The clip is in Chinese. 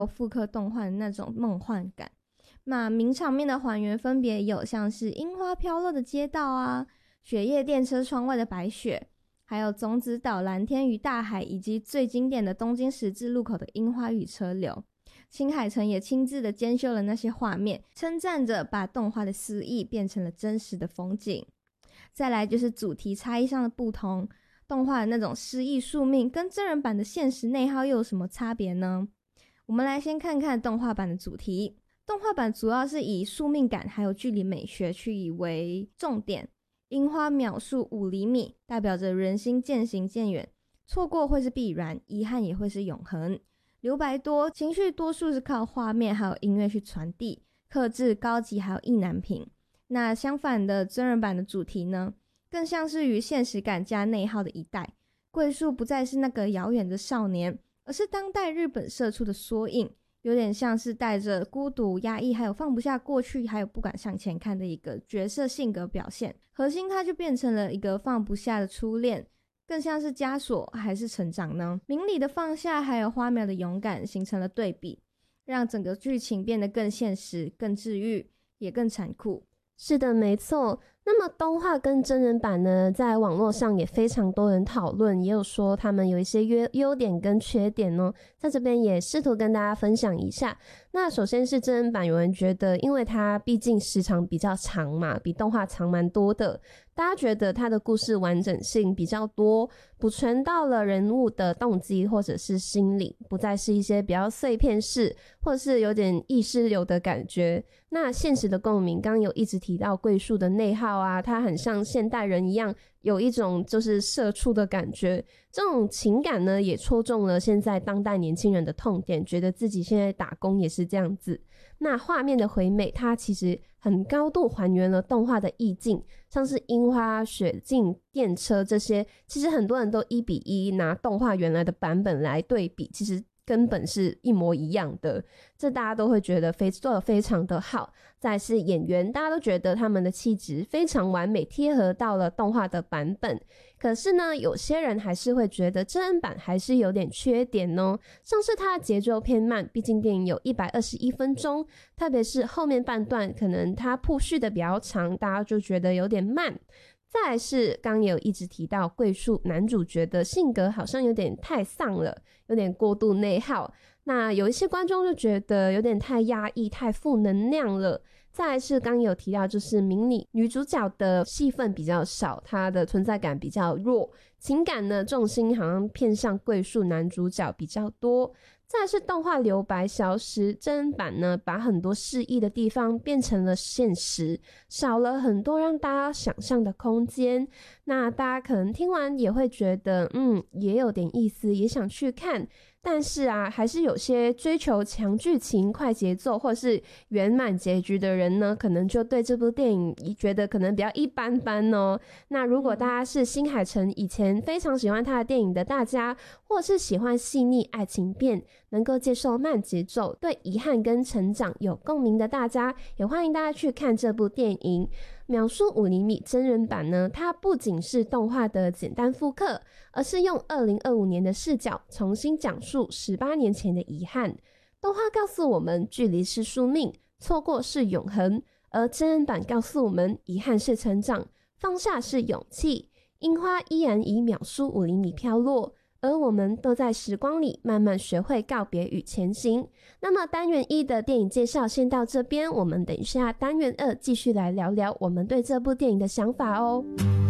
复刻动画的那种梦幻感。那名场面的还原分别有像是樱花飘落的街道啊，雪夜电车窗外的白雪，还有种子岛蓝天与大海，以及最经典的东京十字路口的樱花雨车流。新海诚也亲自的监修了那些画面，称赞着把动画的诗意变成了真实的风景。再来就是主题差异上的不同，动画的那种诗意宿命跟真人版的现实内耗又有什么差别呢？我们来先看看动画版的主题。动画版主要是以宿命感还有距离美学去以为重点，樱花秒速5厘米，代表着人心渐行渐远，错过会是必然，遗憾也会是永恒。留白多，情绪多数是靠画面还有音乐去传递，克制高级还有意难平。那相反的真人版的主题呢，更像是与现实感加内耗的一代。桂树不再是那个遥远的少年，而是当代日本社畜的缩影，有点像是带着孤独、压抑还有放不下过去还有不敢向前看的一个角色性格表现。核心它就变成了一个放不下的初恋，更像是枷锁还是成长呢？明理的放下还有花苗的勇敢形成了对比，让整个剧情变得更现实、更治愈也更残酷。 是的，没错。那么动画跟真人版呢，在网络上也非常多人讨论，也有说他们有一些优点跟缺点哦，在这边也试图跟大家分享一下。那首先是真人版，有人觉得因为它毕竟时长比较长嘛，比动画长蛮多的，大家觉得它的故事完整性比较多，补全到了人物的动机或者是心理，不再是一些比较碎片式或者是有点意识流的感觉。那现实的共鸣，刚刚有一直提到桂树的内耗啊，他很像现代人一样，有一种就是社畜的感觉，这种情感呢也戳中了现在当代年轻人的痛点，觉得自己现在打工也是这样子。那画面的回美，它其实很高度还原了动画的意境，像是樱花、雪镜、电车这些，其实很多人都1:1拿动画原来的版本来对比，其实根本是一模一样的，这大家都会觉得做得非常的好。再来是演员，大家都觉得他们的气质非常完美，贴合到了动画的版本。可是呢，有些人还是会觉得真人版还是有点缺点哦，像是它的节奏偏慢，毕竟电影有121分钟，特别是后面半段可能它铺叙的比较长，大家就觉得有点慢。再来是刚也有一直提到桂树男主角的性格好像有点太丧了，有点过度内耗，那有一些观众就觉得有点太压抑太负能量了。再来是刚有提到就是明理女主角的戏份比较少，她的存在感比较弱，情感呢重心好像偏向桂树男主角比较多。再来是动画留白消失，真人版呢把很多示意的地方变成了现实，少了很多让大家想象的空间。那大家可能听完也会觉得也有点意思，也想去看，但是啊还是有些追求强剧情快节奏或是圆满结局的人呢，可能就对这部电影觉得可能比较一般般哦。那如果大家是新海诚以前非常喜欢他的电影的大家，或是喜欢细腻爱情片，能够接受慢节奏，对遗憾跟成长有共鸣的大家，也欢迎大家去看这部电影。秒速5厘米真人版呢，它不仅是动画的简单复刻，而是用2025年的视角重新讲述18年前的遗憾。动画告诉我们距离是宿命，错过是永恒，而真人版告诉我们遗憾是成长，放下是勇气。樱花依然以秒速5厘米飘落，而我们都在时光里慢慢学会告别与前行。那么单元1的电影介绍先到这边，我们等一下单元2继续来聊聊我们对这部电影的想法哦。